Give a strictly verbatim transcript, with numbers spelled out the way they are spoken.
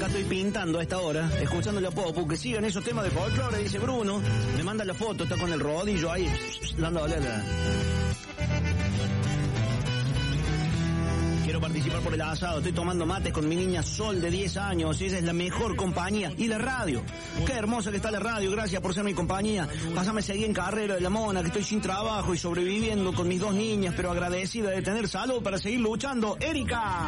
estoy pintando a esta hora, escuchando la Popu, que sigan esos temas de folclore, dice Bruno. Me manda la foto, está con el rodillo ahí, dándole la... Quiero participar por el asado, estoy tomando mates con mi niña Sol de diez años, y esa es la mejor compañía. Y la radio, qué hermosa que está la radio, gracias por ser mi compañía. Pásame seguir en Carrera de la Mona, que estoy sin trabajo y sobreviviendo con mis dos niñas, pero agradecida de tener salud para seguir luchando. Erika.